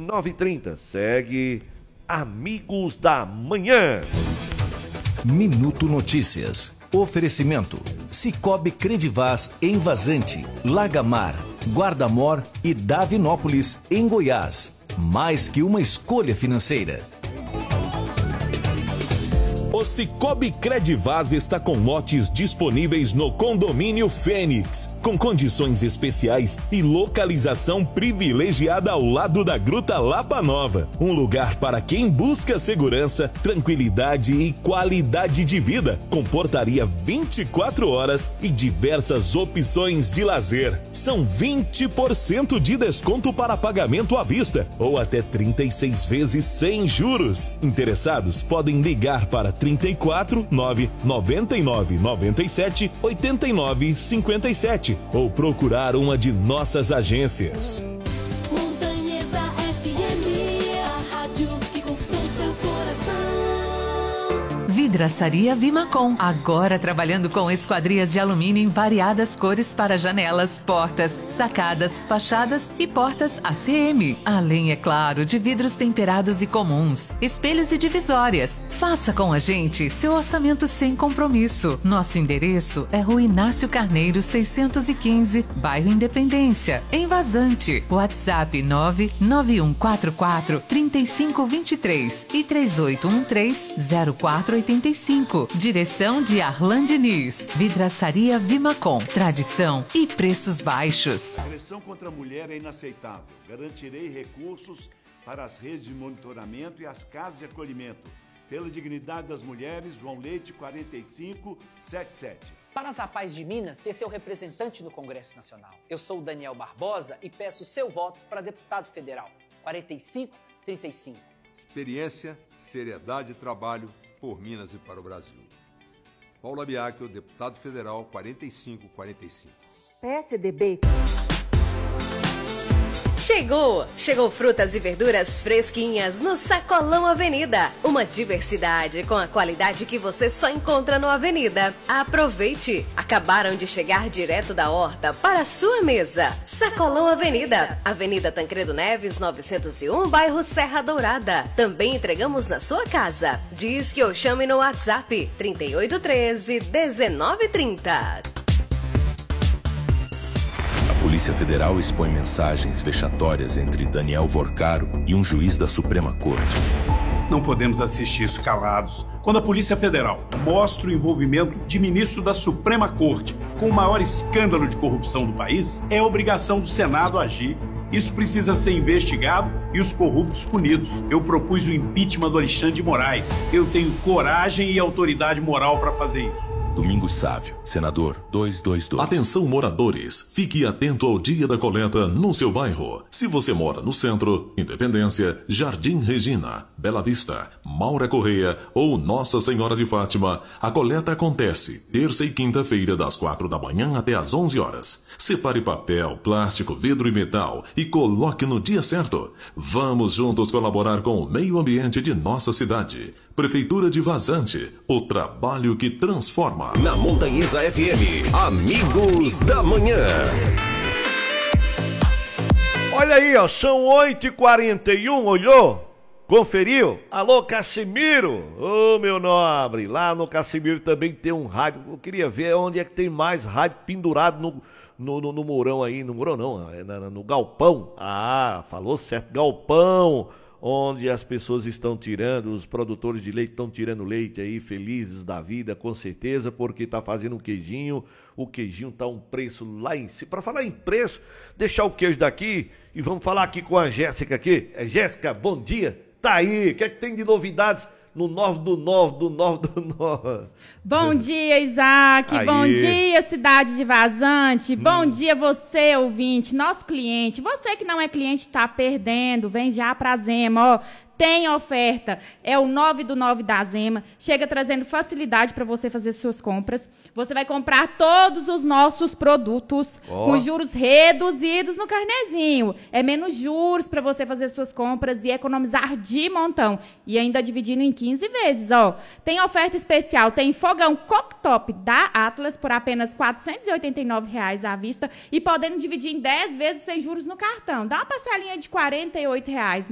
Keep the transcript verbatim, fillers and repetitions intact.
nove e trinta. Segue Amigos da Manhã. Minuto Notícias. Oferecimento: Cicobi Credivaz em Vazante, Lagamar, Guardamor e Davinópolis, em Goiás. Mais que uma escolha financeira. O Cicobi Credivaz está com lotes disponíveis no Condomínio Fênix, com condições especiais e localização privilegiada ao lado da Gruta Lapa Nova. Um lugar para quem busca segurança, tranquilidade e qualidade de vida, com portaria vinte e quatro horas e diversas opções de lazer. São vinte por cento de desconto para pagamento à vista, ou até trinta e seis vezes sem juros. Interessados podem ligar para trinta e quatro, nove noventa e nove, noventa e sete, oitenta e nove, cinquenta e sete ou procurar uma de nossas agências. Montanhesa F M, a rádio que conquistou seu coração. Vidraçaria Vimacom, agora trabalhando com esquadrias de alumínio em variadas cores para janelas, portas, sacadas, fachadas e portas A C M. Além, é claro, de vidros temperados e comuns, espelhos e divisórias. Faça com a gente seu orçamento sem compromisso. Nosso endereço é Rua Inácio Carneiro, seiscentos e quinze, bairro Independência, em Vazante. WhatsApp nove nove um quatro quatro, três cinco dois três e três oito um três, zero quatro oito cinco. Direção de Arlan Diniz. Vidraçaria Vimacom. Tradição e preços baixos. A agressão contra a mulher é inaceitável. Garantirei recursos para as redes de monitoramento e as casas de acolhimento. Pela dignidade das mulheres, João Leite, quarenta e cinco, setenta e sete. Para as Rapazes de Minas ter seu representante no Congresso Nacional. Eu sou o Daniel Barbosa e peço seu voto para deputado federal. quarenta e cinco, trinta e cinco. Experiência, seriedade e trabalho por Minas e para o Brasil. Paula Biacchio, deputado federal, quarenta e cinco, quarenta e cinco. P S D B. Chegou! Chegou frutas e verduras fresquinhas no Sacolão Avenida. Uma diversidade com a qualidade que você só encontra no Avenida. Aproveite! Acabaram de chegar direto da horta para a sua mesa. Sacolão Avenida, Avenida Tancredo Neves, novecentos e um, bairro Serra Dourada. Também entregamos na sua casa. Diz que eu chame no WhatsApp trinta e oito treze, dezenove trinta. A Polícia Federal expõe mensagens vexatórias entre Daniel Vorcaro e um juiz da Suprema Corte. Não podemos assistir isso calados. Quando a Polícia Federal mostra o envolvimento de ministro da Suprema Corte com o maior escândalo de corrupção do país, é obrigação do Senado agir. Isso precisa ser investigado e os corruptos punidos. Eu propus o impeachment do Alexandre de Moraes. Eu tenho coragem e autoridade moral para fazer isso. Domingos Sávio, senador duzentos e vinte e dois. Atenção, moradores. Fique atento ao dia da coleta no seu bairro. Se você mora no centro, Independência, Jardim Regina, Bela Vista, Maura Correia ou Nossa Senhora de Fátima, a coleta acontece terça e quinta-feira das quatro da manhã até às onze horas. Separe papel, plástico, vidro e metal e coloque no dia certo. Vamos juntos colaborar com o meio ambiente de nossa cidade. Prefeitura de Vazante, o trabalho que transforma. Na Montanhesa F M, Amigos da Manhã. Olha aí, ó, são oito e quarenta e um, olhou? Conferiu? Alô, Cassimiro! Ô, meu nobre, lá no Cassimiro também tem um rádio. Eu queria ver onde é que tem mais rádio pendurado no, no, no, no Mourão aí. No Mourão não, é no, no Galpão. Ah, falou certo, Galpão. Onde as pessoas estão tirando, os produtores de leite estão tirando leite aí, felizes da vida, com certeza, porque tá fazendo um queijinho, o queijinho tá um preço lá em cima. Para falar em preço, deixar o queijo daqui e vamos falar aqui com a Jéssica aqui. É, Jéssica, bom dia, tá aí, o que é que tem de novidades no nove do nove do nove do nove? Bom dia, Isaac, aí. Bom dia, cidade de Vazante, hum. Bom dia você, ouvinte, nosso cliente, você que não é cliente tá perdendo, vem já pra Zema, ó. Tem oferta, é o nove do nove da Zema, chega trazendo facilidade para você fazer suas compras. Você vai comprar todos os nossos produtos oh. com juros reduzidos no carnezinho. É menos juros para você fazer suas compras e economizar de montão. E ainda dividindo em quinze vezes, ó. Tem oferta especial, tem fogão cooktop da Atlas por apenas quatrocentos e oitenta e nove reais à vista e podendo dividir em dez vezes sem juros no cartão. Dá uma parcelinha de quarenta e oito reais.